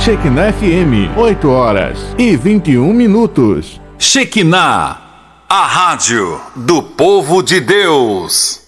Shekinah FM, 8h21. Shekinah, a rádio do povo de Deus.